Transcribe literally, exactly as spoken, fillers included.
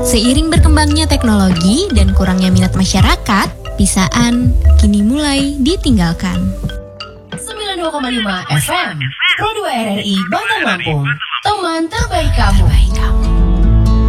Seiring berkembangnya teknologi dan kurangnya minat masyarakat, pisaan kini mulai ditinggalkan. sembilan puluh dua koma lima F M Pro dua R R I Bandar Lampung, teman terbaik kamu.